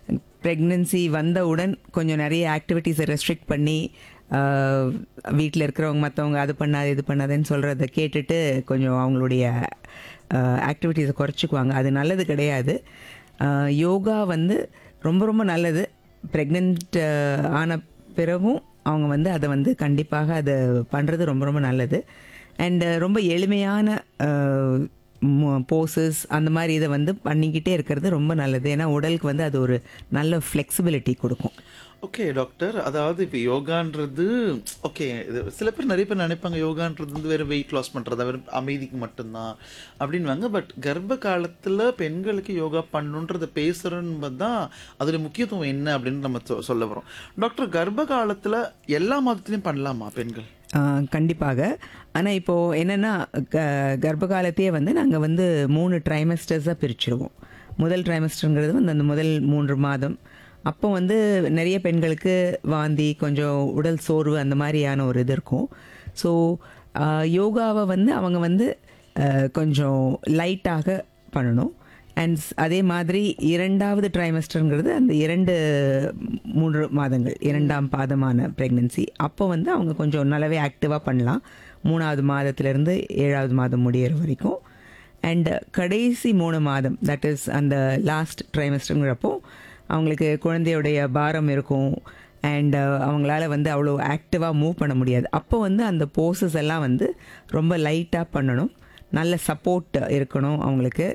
Pregnancy வந்தவுடன் கொஞ்சம் நிறைய ஆக்டிவிட்டீஸை ரெஸ்ட்ரிக்ட் பண்ணி வீட்டில் இருக்கிறவங்க மற்றவங்க அது பண்ணாது இது பண்ணாதுன்னு சொல்கிறத கேட்டுட்டு கொஞ்சம் அவங்களுடைய ஆக்டிவிட்டீஸை குறைச்சிக்குவாங்க. அது நல்லது கிடையாது. யோகா வந்து ரொம்ப ரொம்ப நல்லது. ப்ரெக்னென்ட் ஆன பிறகும் அவங்க வந்து அதை வந்து கண்டிப்பாக அதை பண்ணுறது ரொம்ப ரொம்ப நல்லது. அண்டு ரொம்ப எளிமையான போசஸ் அந்த மாதிரி இதை வந்து பண்ணிக்கிட்டே இருக்கிறது ரொம்ப நல்லது. ஏன்னா உடலுக்கு வந்து அது ஒரு நல்ல ஃப்ளெக்சிபிலிட்டி கொடுக்கும். Okay doctor. அதாவது இப்போ யோகான்றது ஓகே, இது சில பேர் நிறைய பேர் நினைப்பாங்க யோகான்றது வந்து வெறும் வெயிட் லாஸ் பண்ணுறதா, வெறும் அமைதிக்கு மட்டும்தான் அப்படின்வாங்க. பட் கர்ப்ப காலத்தில் பெண்களுக்கு யோகா பண்ணணுன்றதை பேசுகிறோன்னு தான் அதோடைய முக்கியத்துவம் என்ன அப்படின்னு நம்ம சொல்ல வரோம். டாக்டர், கர்ப்ப காலத்தில் எல்லா மாதத்துலையும் பண்ணலாமா பெண்கள்? கண்டிப்பாக. ஆனால் இப்போது என்னென்னா கர்ப்ப காலத்தையே வந்து நாங்கள் வந்து 3 ட்ரைமஸ்டர்ஸாக பிரிச்சுருவோம். முதல் ட்ரைமஸ்டருங்கிறது வந்து அந்த முதல் 3 மாதம். அப்போ வந்து நிறைய பெண்களுக்கு வாந்தி, கொஞ்சம் உடல் சோர்வு அந்த மாதிரியான ஒரு இது இருக்கும். ஸோ யோகாவை வந்து அவங்க வந்து கொஞ்சம் லைட்டாக பண்ணணும். அண்ட் அதே மாதிரி 2வது ட்ரைமஸ்டருங்கிறது அந்த 3 மாதங்கள் 2ஆம் பாதமான ப்ரெக்னென்சி. அப்போ வந்து அவங்க கொஞ்சம் நல்லாவே ஆக்டிவாக பண்ணலாம். 3வது மாதத்துலேருந்து 7வது மாதம் முடியிற வரைக்கும். அண்ட் கடைசி 3 மாதம், தட் இஸ் அந்த லாஸ்ட் ட்ரைமஸ்டருங்கிறப்போ அவங்களுக்கு குழந்தையுடைய பாரம் இருக்கும். அண்ட் அவங்களால வந்து அவ்வளோ ஆக்டிவாக மூவ் பண்ண முடியாது. அப்போ வந்து அந்த போசஸ் எல்லாம் வந்து ரொம்ப லைட்டாக பண்ணணும். நல்ல சப்போர்ட் இருக்கணும் அவங்களுக்கு.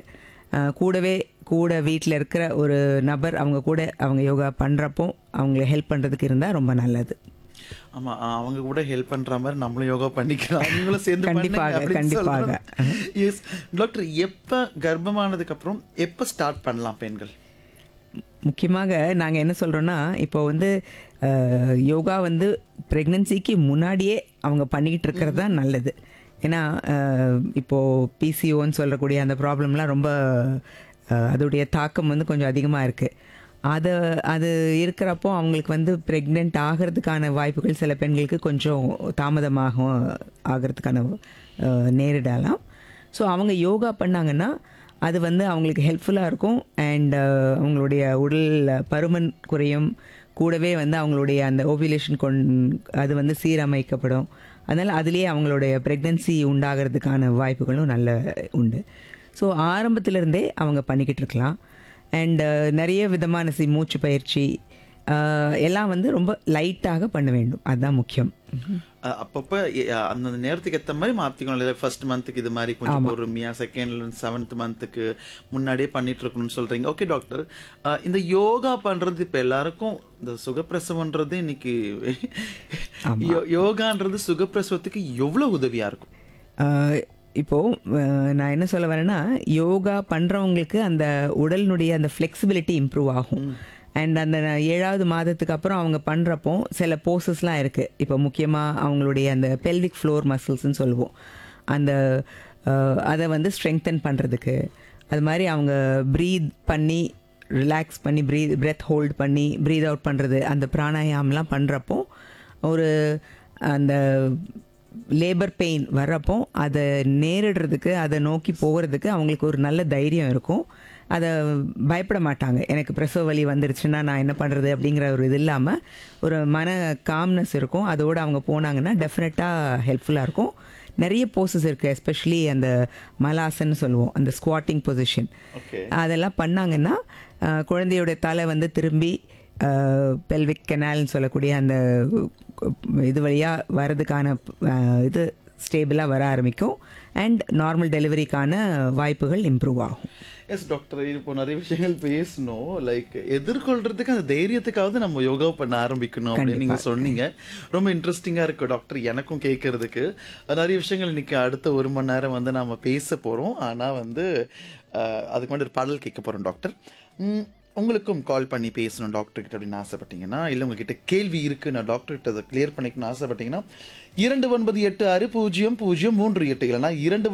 கூட வீட்டில் இருக்கிற ஒரு நபர் அவங்க யோகா பண்ணுறப்போ அவங்களை ஹெல்ப் பண்ணுறதுக்கு இருந்தால் ரொம்ப நல்லது. ஆமாம், அவங்க கூட ஹெல்ப் பண்ணுற மாதிரி நம்மளும் யோகா பண்ணிக்கலாம். அவங்களும் சேர்ந்து கண்டிப்பாக. எஸ் டாக்டர், எப்போ கர்ப்பமானதுக்கப்புறம் எப்போ ஸ்டார்ட் பண்ணலாம் பெண்கள்? முக்கியமாக நாங்கள் என்ன சொல்கிறோன்னா, இப்போ வந்து யோகா வந்து ப்ரெக்னன்சிக்கு முன்னாடியே அவங்க பண்ணிக்கிட்டு இருக்கிறது தான் நல்லது. ஏன்னா இப்போது பிசிஓன்னு சொல்லக்கூடிய அந்த ப்ராப்ளம்லாம் ரொம்ப அதோடைய தாக்கம் வந்து கொஞ்சம் அதிகமாக இருக்குது. அது இருக்கிறப்போ அவங்களுக்கு வந்து ப்ரெக்னென்ட் ஆகிறதுக்கான வாய்ப்புகள் சில பெண்களுக்கு கொஞ்சம் தாமதமாக ஆகிறதுக்கான நேரிடலாம். ஸோ அவங்க யோகா பண்ணாங்கன்னா அது வந்து அவங்களுக்கு ஹெல்ப்ஃபுல்லாக இருக்கும். அண்ட் அவங்களுடைய உடல் பருமன் குறையும். கூடவே வந்து அவங்களுடைய அந்த ஓவிலேஷன் அது வந்து சீரமைக்கப்படும். அதனால் அதுலேயே அவங்களுடைய ப்ரெக்னன்சி உண்டாகிறதுக்கான வாய்ப்புகளும் நல்ல உண்டு. ஸோ ஆரம்பத்திலேருந்தே அவங்க பண்ணிக்கிட்டு இருக்கலாம். அண்டு நிறைய விதமான மூச்சு பயிற்சி எல்லாம் வந்து ரொம்ப லைட்டாக பண்ண வேண்டும். அதுதான் முக்கியம். அப்பப்போ அந்தந்த நேரத்துக்கு ஏற்ற மாதிரி மாற்றிக்கணும் இல்லை? ஃபர்ஸ்ட் மந்த்துக்கு இது மாதிரி கொஞ்சம் பொறுமையாக, செகண்ட் 7th மந்த்துக்கு முன்னாடியே பண்ணிட்டு இருக்கணும்னு சொல்கிறீங்க. ஓகே டாக்டர், இந்த யோகா பண்ணுறது இப்போ எல்லாருக்கும் இந்த சுகப்பிரசவன்றது இன்னைக்கு யோகான்றது சுகப்பிரசவத்துக்கு எவ்வளோ உதவியாக இருக்கும்? இப்போது நான் என்ன சொல்ல வரேன்னா, யோகா பண்ணுறவங்களுக்கு அந்த உடலினுடைய அந்த ஃப்ளெக்சிபிலிட்டி இம்ப்ரூவ் ஆகும். அண்ட் அந்த 7வது மாதத்துக்கு அப்புறம் அவங்க பண்ணுறப்போ சில போசஸ்லாம் இருக்குது. இப்போ முக்கியமாக அவங்களுடைய அந்த பெல்விக் ஃப்ளோர் மசில்ஸ்ன்னு சொல்லுவோம். அதை வந்து ஸ்ட்ரெங்தன் பண்ணுறதுக்கு, அது மாதிரி அவங்க ப்ரீத் பண்ணி ரிலாக்ஸ் பண்ணி பிரெத் ஹோல்ட் பண்ணி ப்ரீத் அவுட் பண்ணுறது, அந்த பிராணாயாம்லாம் பண்ணுறப்போ ஒரு அந்த லேபர் பெயின் வர்றப்போ அதை நேரிடுறதுக்கு, அதை நோக்கி போகிறதுக்கு அவங்களுக்கு ஒரு நல்ல தைரியம் இருக்கும். அதை பயப்பட மாட்டாங்க. எனக்கு பிரசவ வலி வந்துருச்சுன்னா நான் என்ன பண்ணுறது அப்படிங்கிற ஒரு இது இல்லாமல் ஒரு மன காம்னஸ் இருக்கும். அதோடு அவங்க போனாங்கன்னா டெஃபினட்டாக ஹெல்ப்ஃபுல்லாக இருக்கும். நிறைய போசஸ் இருக்குது. எஸ்பெஷலி அந்த மலாசன்னு சொல்லுவோம், அந்த ஸ்குவாட்டிங் பொசிஷன். அதெல்லாம் பண்ணாங்கன்னா குழந்தையோட தலை வந்து திரும்பி பெல்விக் கெனால்னு சொல்லக்கூடிய அந்த இது வழியாக வர்றதுக்கான இது ஸ்டேபிளாக வர ஆரம்பிக்கும். அண்ட் நார்மல் டெலிவரிக்கான வாய்ப்புகள் இம்ப்ரூவ் ஆகும். எஸ் டாக்டர், இப்போ நிறைய விஷயங்கள் பேசணும். லைக் எதிர்கொள்றதுக்கு அந்த தைரியத்துக்காவது நம்ம யோகா பண்ண ஆரம்பிக்கணும் அப்படின்னு நீங்கள் சொன்னீங்க. ரொம்ப இன்ட்ரெஸ்டிங்காக இருக்குது டாக்டர், எனக்கும் கேட்கறதுக்கு. நிறைய விஷயங்கள் இன்னைக்கு அடுத்த 1 மணி நேரம் வந்து நம்ம பேச போகிறோம். ஆனால் வந்து அதுக்கு முன்னாடி ஒரு பாடல் கேட்க போகிறோம் டாக்டர். உங்களுக்கும் கால் பண்ணி பேசணும் டாக்டர்கிட்ட அப்படின்னு ஆசைப்பட்டீங்கன்னா, இல்லை உங்ககிட்ட கேள்வி இருக்குது நான் டாக்டர்கிட்ட அதை கிளியர் பண்ணிக்கணும்னு ஆசைப்பட்டீங்கன்னா 29860038 இல்லைனா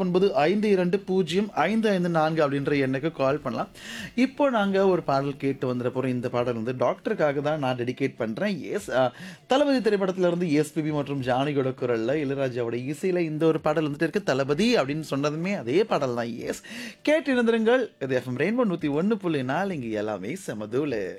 2952055554 அப்படின்ற எண்ணுக்கு கால் பண்ணலாம். இப்போ நாங்கள் ஒரு பாடல் கேட்டு வந்துட போகிறோம். இந்த பாடல் வந்து டாக்டருக்காக தான் நான் டெடிகேட் பண்ணுறேன். தளபதி திரைப்படத்திலிருந்து எஸ்பிபி மற்றும் ஜானியோட குரலில் இளையராஜாவோட இசையில் இந்த ஒரு பாடல் வந்துட்டு இருக்கு. தளபதி அப்படின்னு சொன்னதுமே அதே பாடல் தான். கேட்டு இணைந்திருங்கள். இது FM ரெயின்போ 101.4. இங்கே எல்லாமே சமதூல.